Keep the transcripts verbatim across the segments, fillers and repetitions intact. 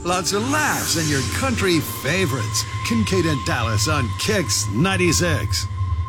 lots of laughs, and your country favorites. Kincaid and Dallas on Kix ninety-six.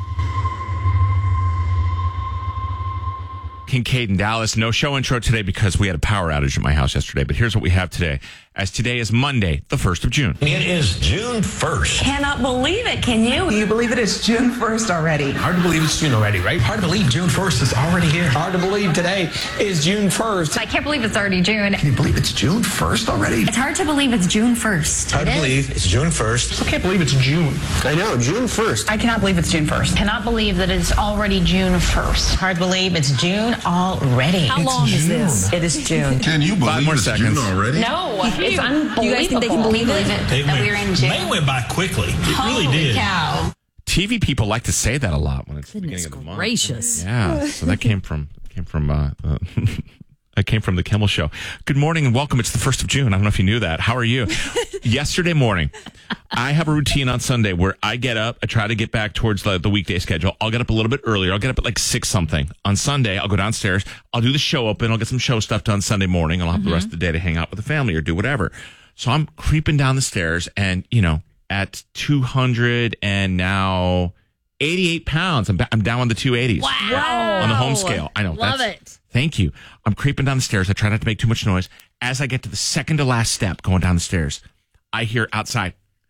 Kincaid and Dallas. No show intro today because we had a power outage at my house yesterday. But here's what we have today. As today is Monday, the first of June. It is June first. Cannot believe it, can you? Can you believe it? It's June first already. Hard to believe it's June already, right? Hard to believe June first is already here. Hard to believe today is June first. I can't believe it's already June. Can you believe it's June first already? It's hard to believe it's June first. Hard to believe it's June first. I can't believe it's June. I know, June first. I cannot believe it's June first. Cannot believe that it's already June first. Hard to believe it's June already. How long is this? It is June. Can you believe Five more it's seconds. June already? No, it's unbelievable. You guys think they can believe it? that went, we're in June? May went by quickly. It Holy really did. cow. T V people like to say that a lot when it's the Goodness beginning of the month. gracious. Yeah, so that came from came from uh, uh that came from the Kimmel Show. Good morning and welcome. It's the first of June. I don't know if you knew that. How are you? Yesterday morning, I have a routine on Sunday where I get up. I try to get back towards the, the weekday schedule. I'll get up a little bit earlier. I'll get up at like six something. On Sunday, I'll go downstairs. I'll do the show open. I'll get some show stuff done Sunday morning. I'll have mm-hmm. the rest of the day to hang out with the family or do whatever. So I'm creeping down the stairs and, you know, at two hundred and now eighty-eight pounds. I'm, ba- I'm down on the two eighties. Wow. On the home scale. I know. Love that's, it. Thank you. I'm creeping down the stairs. I try not to make too much noise. As I get to the second to last step going down the stairs, I hear outside,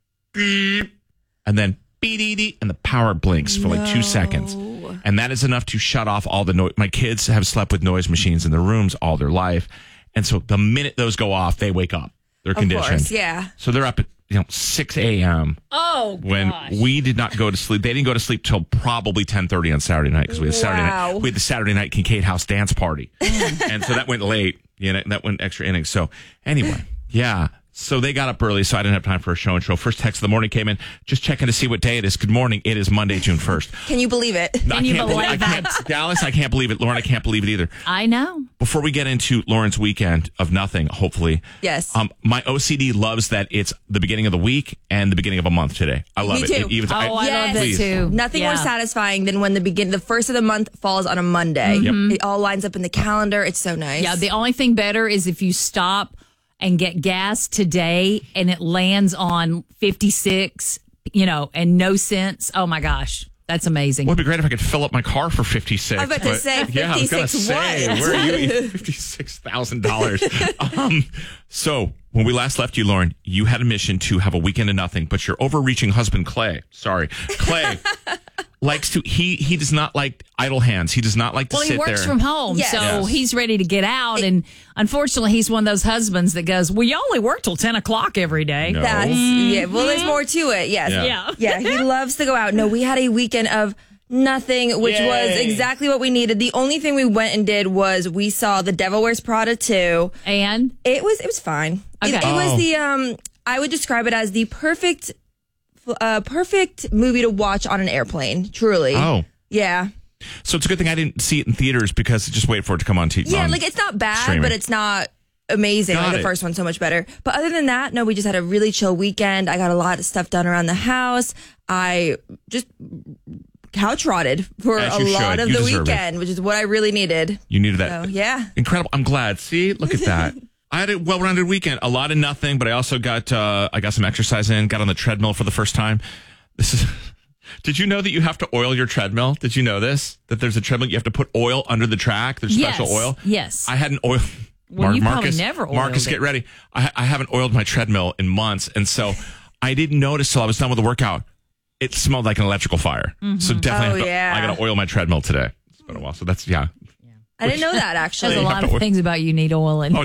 beep, and then beep, and the power blinks for like two seconds. And that is enough to shut off all the noise. My kids have slept with noise machines in their rooms all their life. And so the minute those go off, they wake up. They're Of conditioned. course, yeah. So they're up at you know six a.m. Oh, when gosh. we did not go to sleep. They didn't go to sleep till probably ten thirty on Saturday night because we had Saturday Wow. night. We had the Saturday night Kincaid House dance party, and so that went late. You know, that went extra innings. So anyway, yeah. So they got up early, so I didn't have time for a show and show. First text of the morning came in, just checking to see what day it is. Good morning. It is Monday, June first. Can you believe it? I you can't believe I can't, Dallas, I can't believe it. Lauren, I can't believe it either. I know. Before we get into Lauren's weekend of nothing, hopefully. Yes. Um, my O C D loves that it's the beginning of the week and the beginning of a month today. I love Me it. too. It even, Oh, I, love Yes. that Please. too. Nothing Yeah. more satisfying than when the begin the first of the month falls on a Monday. Yep. It all lines up in the calendar. It's so nice. Yeah, the only thing better is if you stop and get gas today and it lands on fifty-six, you know, and no cents. Oh my gosh. That's amazing. Well, it'd be great if I could fill up my car for fifty-six. I was about to but- say, yeah, I was gonna fifty-six say, what? where are you? Fifty-six thousand dollars. Um, so when we last left you, Lauren, you had a mission to have a weekend of nothing, but your overreaching husband, Clay, sorry, Clay, likes to. He he does not like idle hands. He does not like to Well, sit he works there. from home, Yes. so Yes. he's ready to get out. And unfortunately, he's one of those husbands that goes, well, you only work till ten o'clock every day. No. That's yeah. Well, there's more to it. Yes. Yeah. Yeah. Yeah, he loves to go out. No, we had a weekend of nothing, which Yay. was exactly what we needed. The only thing we went and did was we saw The Devil Wears Prada two. And It was it was fine. It, Okay. it was Oh. the um I would describe it as the perfect uh perfect movie to watch on an airplane. Truly. Oh, Yeah. so it's a good thing I didn't see it in theaters because just wait for it to come on T V. Yeah, like it's not bad, streaming. but it's not amazing. Got Like it. the first one's so much better. But other than that, no, we just had a really chill weekend. I got a lot of stuff done around the house. I just couch rotted for As a you lot should. of You the deserve it. weekend, which is what I really needed. You needed that. So, yeah. Incredible. I'm glad. See, look at that. I had a well-rounded weekend. A lot of nothing, but I also got uh, I got some exercise in. Got on the treadmill for the first time. This is. Did you know that you have to oil your treadmill? Did you know this? That there's a treadmill you have to put oil under the track. There's yes, special oil. yes. I hadn't oiled. Well, you probably Marcus, never oiled Marcus, it. get ready. I, I haven't oiled my treadmill in months, and so I didn't notice till I was done with the workout. It smelled like an electrical fire. So definitely, Oh, have to- yeah. I got to oil my treadmill today. It's been a while, so that's yeah. I didn't know that actually. There's a you lot have of to- things about you need oil and Oh,